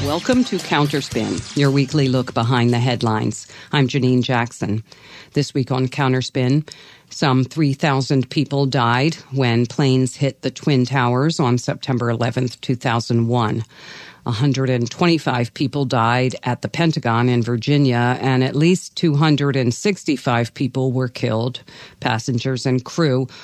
Welcome to Counterspin, your weekly look behind the headlines. I'm Janine Jackson. This week on Counterspin, some 3,000 people died when planes hit the Twin Towers on September 11th, 2001. 125 people died at the Pentagon in Virginia, and at least 265 people were killed, passengers and crew,